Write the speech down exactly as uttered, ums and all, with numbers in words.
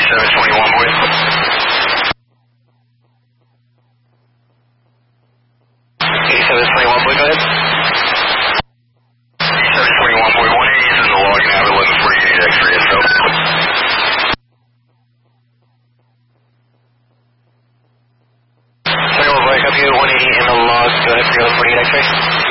seven twenty-one, boy. eighty-seven twenty-one, boy, go ahead. eighty-seven twenty-one, boy, one eighty is in the log, and I have eleven forty-eight X-ray itself. twenty-one, boy, copy, one eighty in the log, go ahead for your eleven forty-eight X-ray.